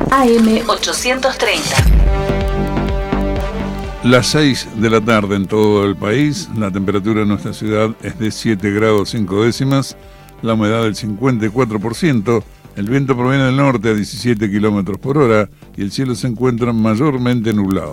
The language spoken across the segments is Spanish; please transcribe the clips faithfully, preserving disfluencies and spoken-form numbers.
A M ochocientos treinta. Las seis de la tarde en todo el país, la temperatura en nuestra ciudad es de siete grados cinco décimas, la humedad del cincuenta y cuatro por ciento, el viento proviene del norte a diecisiete kilómetros por hora y el cielo se encuentra mayormente nublado.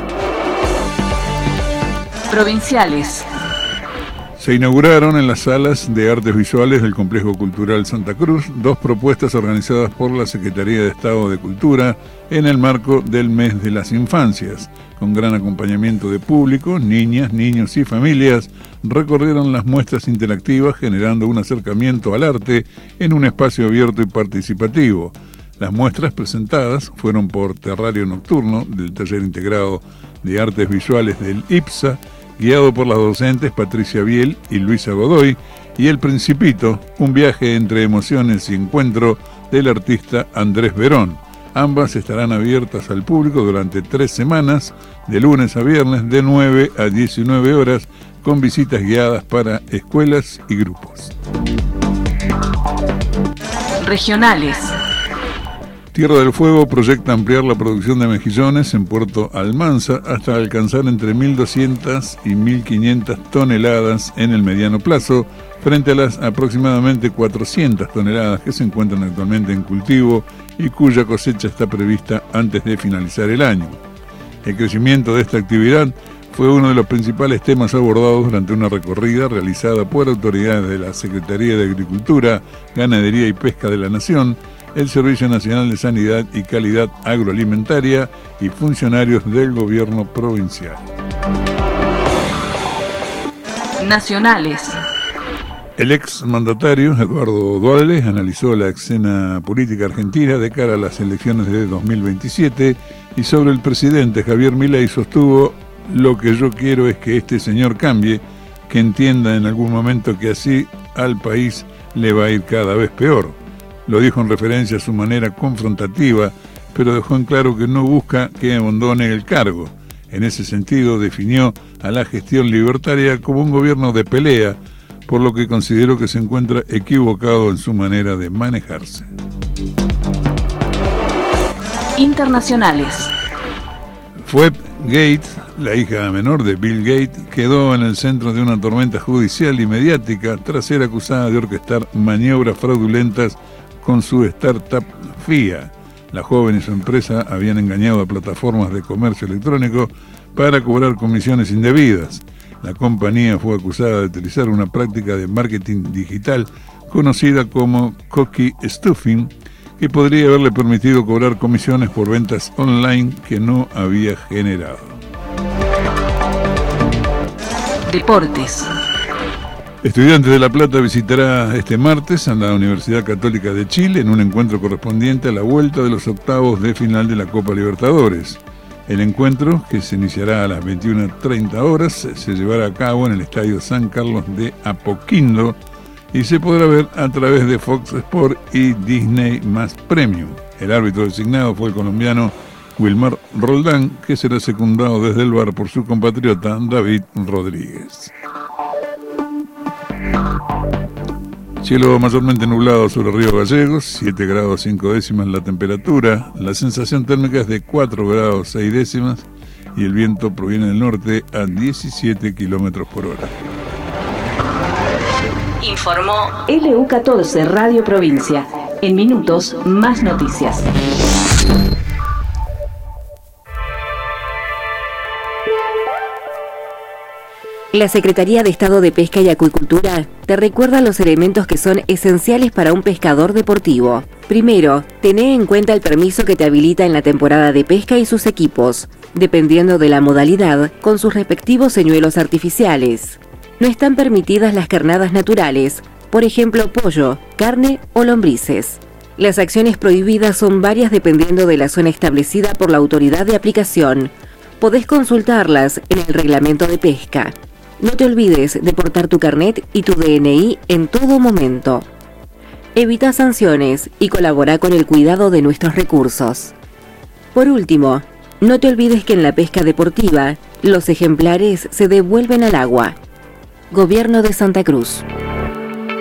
Provinciales. Se inauguraron en las salas de artes visuales del Complejo Cultural Santa Cruz dos propuestas organizadas por la Secretaría de Estado de Cultura en el marco del Mes de las Infancias. Con gran acompañamiento de público, niñas, niños y familias recorrieron las muestras interactivas generando un acercamiento al arte en un espacio abierto y participativo. Las muestras presentadas fueron por Terrario Nocturno del Taller Integrado de Artes Visuales del I P S A, guiado por las docentes Patricia Biel y Luisa Godoy, y El Principito, un viaje entre emociones y encuentro del artista Andrés Verón. Ambas estarán abiertas al público durante tres semanas, de lunes a viernes, de nueve a diecinueve horas, con visitas guiadas para escuelas y grupos. Regionales. Tierra del Fuego proyecta ampliar la producción de mejillones en Puerto Almanza hasta alcanzar entre mil doscientas y mil quinientas toneladas en el mediano plazo, frente a las aproximadamente cuatrocientas toneladas que se encuentran actualmente en cultivo y cuya cosecha está prevista antes de finalizar el año. El crecimiento de esta actividad fue uno de los principales temas abordados durante una recorrida realizada por autoridades de la Secretaría de Agricultura, Ganadería y Pesca de la Nación, el Servicio Nacional de Sanidad y Calidad Agroalimentaria y funcionarios del gobierno provincial. Nacionales. El ex mandatario Eduardo Duhalde analizó la escena política argentina de cara a las elecciones de dos mil veintisiete y sobre el presidente Javier Milei sostuvo: lo que yo quiero es que este señor cambie, que entienda en algún momento que así al país le va a ir cada vez peor. Lo dijo en referencia a su manera confrontativa, pero dejó en claro que no busca que abandone el cargo. En ese sentido, definió a la gestión libertaria como un gobierno de pelea, por lo que consideró que se encuentra equivocado en su manera de manejarse. Internacionales. Fue Gates, la hija menor de Bill Gates, quedó en el centro de una tormenta judicial y mediática tras ser acusada de orquestar maniobras fraudulentas con su startup F I A. La joven y su empresa habían engañado a plataformas de comercio electrónico para cobrar comisiones indebidas. La compañía fue acusada de utilizar una práctica de marketing digital conocida como cookie stuffing, que podría haberle permitido cobrar comisiones por ventas online que no había generado. Deportes. Estudiantes de La Plata visitará este martes a la Universidad Católica de Chile en un encuentro correspondiente a la vuelta de los octavos de final de la Copa Libertadores. El encuentro, que se iniciará a las veintiuna treinta horas, se llevará a cabo en el Estadio San Carlos de Apoquindo y se podrá ver a través de Fox Sport y Disney más Premium. El árbitro designado fue el colombiano Wilmar Roldán, que será secundado desde el V A R por su compatriota David Rodríguez. Cielo mayormente nublado sobre Río Gallegos, siete grados cinco décimas la temperatura, la sensación térmica es de cuatro grados seis décimas y el viento proviene del norte a diecisiete kilómetros por hora. Informó L U catorce Radio Provincia. En minutos, más noticias. La Secretaría de Estado de Pesca y Acuicultura te recuerda los elementos que son esenciales para un pescador deportivo. Primero, tené en cuenta el permiso que te habilita en la temporada de pesca y sus equipos, dependiendo de la modalidad, con sus respectivos señuelos artificiales. No están permitidas las carnadas naturales, por ejemplo pollo, carne o lombrices. Las acciones prohibidas son varias dependiendo de la zona establecida por la autoridad de aplicación. Podés consultarlas en el reglamento de pesca. No te olvides de portar tu carnet y tu D N I en todo momento. Evita sanciones y colabora con el cuidado de nuestros recursos. Por último, no te olvides que en la pesca deportiva, los ejemplares se devuelven al agua. Gobierno de Santa Cruz.